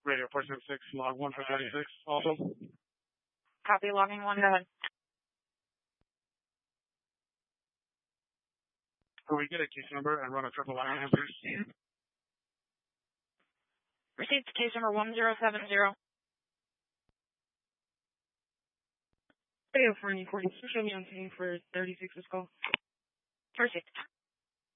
Radio 476, log 1 for 36. Also, Copy, logging 1, go ahead. can we get a case number and run a triple line, please? Received case number 1070. Radio for any recording. Show me on scene for 36 this call. Received.